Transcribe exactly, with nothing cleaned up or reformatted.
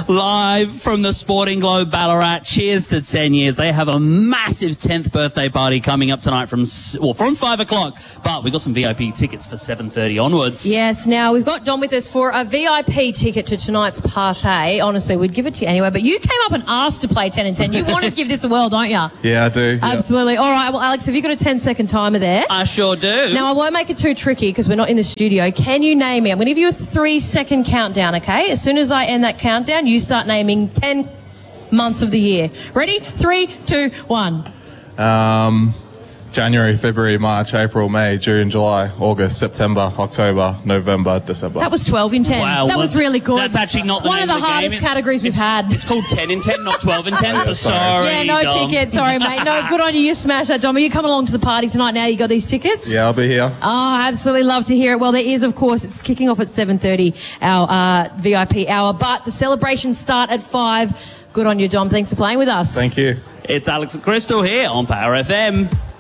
Live from the Sporting Globe Ballarat. Cheers to ten years. They have a massive tenth birthday party coming up tonight from well, from five o'clock. But we've got some V I P tickets for seven thirty onwards. Yes, now we've got Dom with us for a V I P ticket to tonight's party. Honestly, we'd give it to you anyway. But you came up and asked to play ten and ten. You want to give this a whirl, don't you? Yeah, I do. Absolutely. Yeah. All right, well, Alex, have you got a ten second timer there? I sure do. Now, I won't make it too tricky because we're not in the studio. Can you name me? I'm going to give you a three second countdown, okay? As soon as I end that countdown, you start naming ten months of the year. Ready? Three, two, one. Um, January, February, March, April, May, June, July, August, September, October, November, December. That was twelve in ten. Wow, that was really good. That's actually not the One name of the, of the hardest game. It's, categories we've it's, had. It's called ten in ten, not twelve in ten, so sorry, Yeah, no Dom. tickets. Sorry, mate. No, good on you. You smashed that, Dom. Are you coming along to the party tonight now? You got these tickets? Yeah, I'll be here. Oh, absolutely love to hear it. Well, there is, of course, it's kicking off at seven thirty, our uh, V I P hour, but the celebrations start at five. Good on you, Dom. Thanks for playing with us. Thank you. It's Alex and Crystal here on Power F M.